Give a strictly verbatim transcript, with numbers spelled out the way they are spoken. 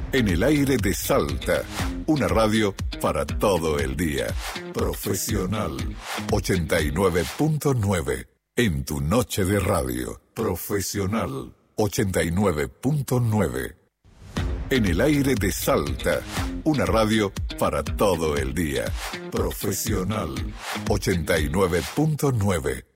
En el aire de Salta, una radio para todo el día. Profesional ochenta y nueve punto nueve. En tu noche de radio. Profesional ochenta y nueve punto nueve. En el aire de Salta, una radio para todo el día. Profesional ochenta y nueve punto nueve.